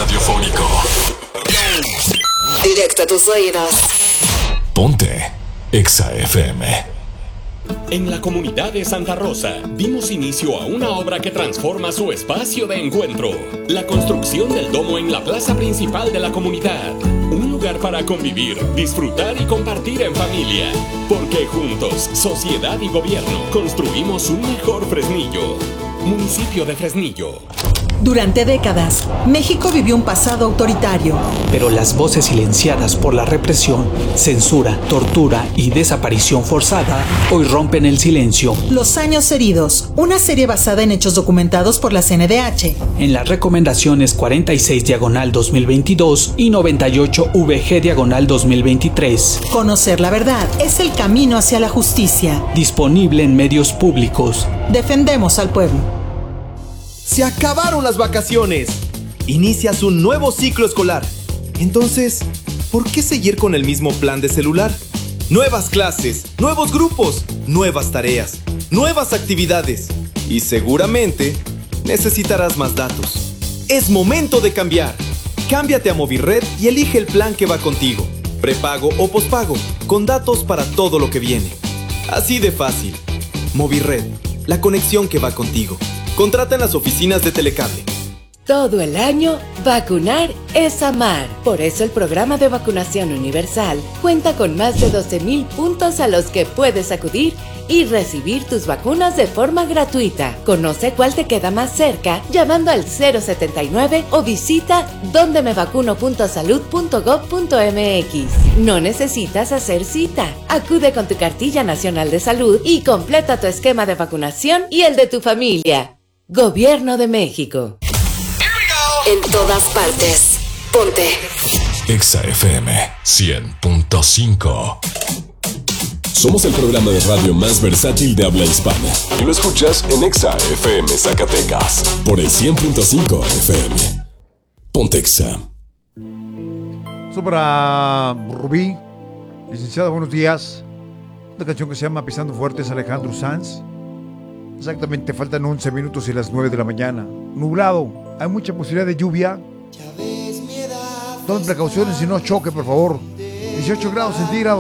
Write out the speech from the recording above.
radiofónico. Directo a tus oídos. Ponte Exa FM. En la comunidad de Santa Rosa, dimos inicio a una obra que transforma su espacio de encuentro. La construcción del domo en la plaza principal de la comunidad. Un lugar para convivir, disfrutar y compartir en familia. Porque juntos, sociedad y gobierno, construimos un mejor Fresnillo. Municipio de Fresnillo. Durante décadas, México vivió un pasado autoritario. Pero las voces silenciadas por la represión, censura, tortura y desaparición forzada hoy rompen el silencio. Los años heridos, una serie basada en hechos documentados por la CNDH. En las recomendaciones 46/2022 y 98/VG/2023. Conocer la verdad es el camino hacia la justicia. Disponible en medios públicos. Defendemos al pueblo. Se acabaron las vacaciones. Inicias un nuevo ciclo escolar. Entonces, ¿por qué seguir con el mismo plan de celular? Nuevas clases, nuevos grupos, nuevas tareas, nuevas actividades. Y seguramente necesitarás más datos. Es momento de cambiar. Cámbiate a Movirred y elige el plan que va contigo. Prepago o pospago, con datos para todo lo que viene. Así de fácil. Movirred, la conexión que va contigo. Contrata en las oficinas de Telecable. Todo el año, vacunar es amar. Por eso el programa de vacunación universal cuenta con más de 12,000 puntos a los que puedes acudir y recibir tus vacunas de forma gratuita. Conoce cuál te queda más cerca llamando al 079 o visita dondemevacuno.salud.gov.mx. No necesitas hacer cita. Acude con tu cartilla nacional de salud y completa tu esquema de vacunación y el de tu familia. Gobierno de México. En todas partes. Ponte Exa FM 100.5. Somos el programa de radio más versátil de habla hispana. Y lo escuchas en Exa FM Zacatecas por el 100.5 FM. Ponte Exa. Esto para Rubí. Licenciada, buenos días. Una canción que se llama Pisando Fuerte es Alejandro Sanz. Exactamente, faltan 11 minutos y las 9 de la mañana. Nublado, hay mucha posibilidad de lluvia. Tomen precauciones y no choque, por favor. 18 grados centígrados.